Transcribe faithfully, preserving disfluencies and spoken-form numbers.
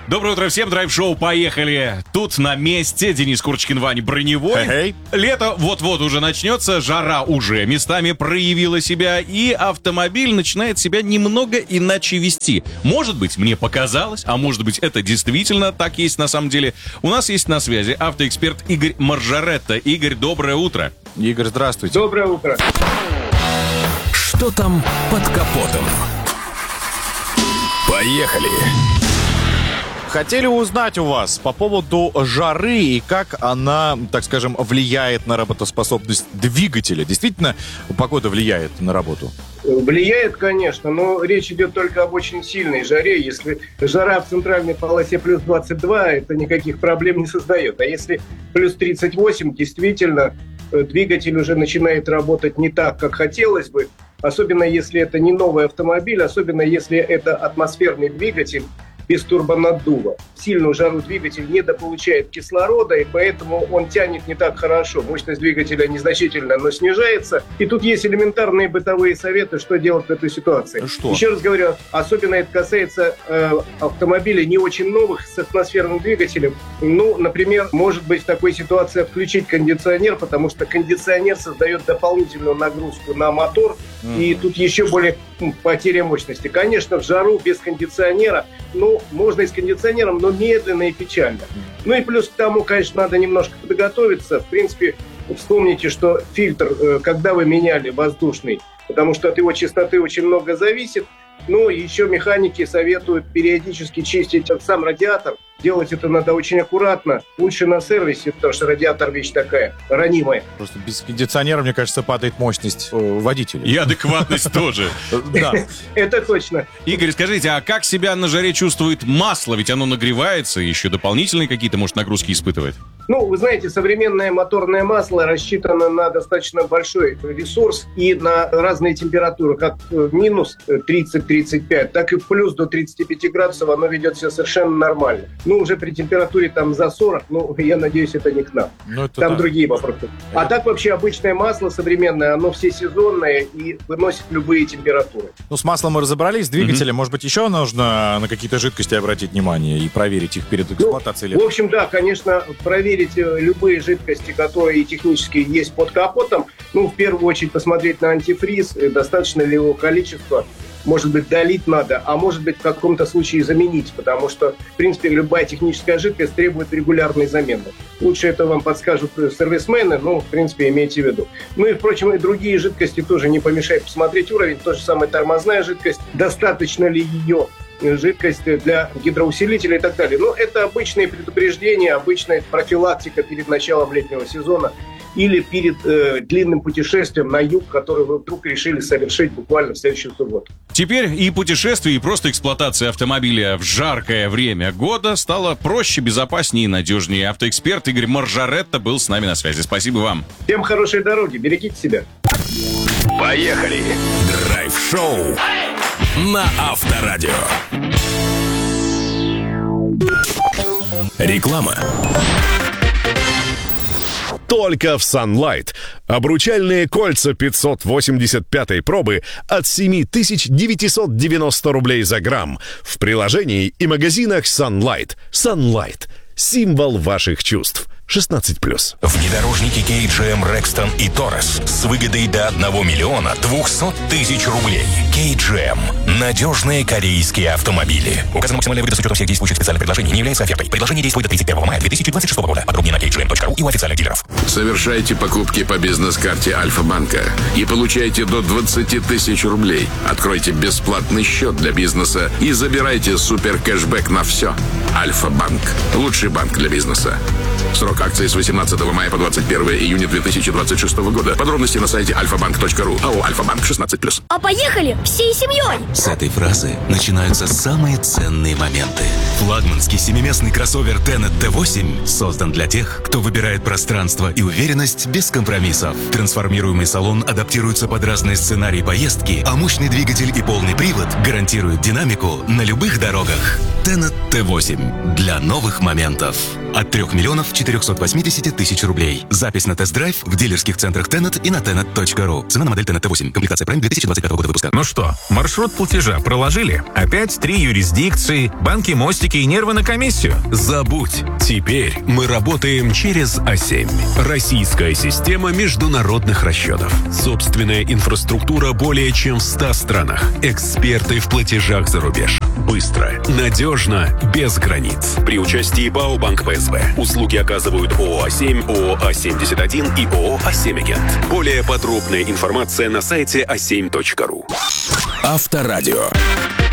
Доброе утро всем, драйв-шоу, поехали. Тут на месте Денис Курочкин, Ваня Броневой. Hey, hey. Лето вот-вот уже начнется, жара уже местами проявила себя, и автомобиль начинает себя немного иначе вести. Может быть, мне показалось, а может быть, это действительно так есть на самом деле. У нас есть на связи автоэксперт Игорь Маржаретта. Игорь, доброе утро. Игорь, здравствуйте. Доброе утро. Что там под капотом? Поехали! Хотели узнать у вас по поводу жары и как она, так скажем, влияет на работоспособность двигателя. Действительно, погода влияет на работу? Влияет, конечно, но речь идет только об очень сильной жаре. Если жара в центральной полосе плюс двадцать два, это никаких проблем не создает. А если плюс тридцать восемь, действительно, двигатель уже начинает работать не так, как хотелось бы. Особенно если это не новый автомобиль, особенно если это атмосферный двигатель без турбонаддува. В сильную жару двигатель недополучает кислорода, и поэтому он тянет не так хорошо. Мощность двигателя незначительно, но снижается. И тут есть элементарные бытовые советы, что делать в этой ситуации. Что? Еще раз говорю, особенно это касается э, автомобилей не очень новых с атмосферным двигателем. Ну, например, может быть в такой ситуации включить кондиционер, потому что кондиционер создает дополнительную нагрузку на мотор, mm-hmm. и тут еще более потеря мощности. Конечно, в жару без кондиционера, ну, можно и с кондиционером, но медленно и печально. Ну и плюс к тому, конечно, надо немножко подготовиться. В принципе, вспомните, что фильтр, когда вы меняли воздушный, потому что от его частоты очень много зависит. Ну, еще механики советуют периодически чистить сам радиатор. Делать это надо очень аккуратно. Лучше на сервисе, потому что радиатор вещь такая ранимая. Просто без кондиционера, мне кажется, падает мощность водителя. И адекватность тоже. Да. Это точно. Игорь, скажите, а как себя на жаре чувствует масло? Ведь оно нагревается, еще дополнительные какие-то, может, нагрузки испытывает? Ну, вы знаете, современное моторное масло рассчитано на достаточно большой ресурс и на разные температуры, как минус тридцать-тридцать пять, так и плюс до тридцати пяти градусов оно ведет себя совершенно нормально. Ну, уже при температуре там за сорок, ну, я надеюсь, это не к нам. Ну, это там да. другие вопросы. А так вообще обычное масло современное, оно всесезонное и выносит любые температуры. Ну, с маслом мы разобрались, с двигателем. Mm-hmm. Может быть, еще нужно на какие-то жидкости обратить внимание и проверить их перед эксплуатацией? Ну, в общем, да, конечно, проверить любые жидкости, которые технически есть под капотом. Ну, в первую очередь посмотреть на антифриз, достаточно ли его количество. Может быть, долить надо, а может быть, в каком-то случае заменить, потому что, в принципе, любая техническая жидкость требует регулярной замены. Лучше это вам подскажут сервисмены, но, в принципе, имейте в виду. Ну и, впрочем, и другие жидкости тоже не помешает посмотреть уровень. То же самое тормозная жидкость, достаточно ли ее жидкость для гидроусилителя и так далее. Но это обычные предупреждения, обычная профилактика перед началом летнего сезона или перед э, длинным путешествием на юг, которое вы вдруг решили совершить буквально в следующую субботу. Теперь и путешествие, и просто эксплуатация автомобиля в жаркое время года стало проще, безопаснее и надежнее. Автоэксперт Игорь Маржаретта был с нами на связи. Спасибо вам. Всем хорошей дороги, берегите себя. Поехали! Драйв-шоу на Авторадио. Реклама. Только в Sunlight. Обручальные кольца пятьсот восемьдесят пятой пробы от семь тысяч девятьсот девяносто рублей за грамм. В приложении и магазинах Sunlight. Sunlight. Символ ваших чувств. шестнадцать плюс. Внедорожники кей джи эм Rexton и Taurus с выгодой до одного миллиона двухсот тысяч рублей. кей джи эм. Надежные корейские автомобили. Указана максимальная выгода с учетом всех действующих специальных предложений не является офертой. Предложение действует до тридцать первого мая две тысячи двадцать шестого года. Подробнее на кей джи эм точка ру и у официальных дилеров. Совершайте покупки по бизнес-карте Альфа-банка и получайте до двадцать тысяч рублей. Откройте бесплатный счет для бизнеса и забирайте супер кэшбэк на все. Альфа-банк. Лучший банк для бизнеса. Срок акции с восемнадцатого мая по двадцать первое июня две тысячи двадцать шестого года. Подробности на сайте альфа банк точка ру. АО «Альфа-банк» шестнадцать плюс. А поехали всей семьей! С этой фразы начинаются самые ценные моменты. Флагманский семиместный кроссовер Tenet ти восемь создан для тех, кто выбирает пространство и уверенность без компромиссов. Трансформируемый салон адаптируется под разные сценарии поездки, а мощный двигатель и полный привод гарантируют динамику на любых дорогах. Tenet Т восемь для новых моментов. От трех миллионов четырехсот восьмидесяти тысяч рублей. Запись на тест-драйв в дилерских центрах Tenet и на tenet точка ру. Цена на модель Tenet Т восемь. Комплектация Prime две тысячи двадцать пятого года выпуска. Ну что, маршрут платежа проложили? Опять три юрисдикции, банки, мостики и нервы на комиссию? Забудь. Теперь мы работаем через А семь. Российская система международных расчетов. Собственная инфраструктура более чем в ста странах. Эксперты в платежах за рубеж. Быстро, надежно, без границ. При участии БАО Банк Пэ Эс Бэ. Услуги оказывают ООО А семь, ООО А семьдесят один и ООО А семь Агент. Более подробная информация на сайте а семь точка ру. Авторадио.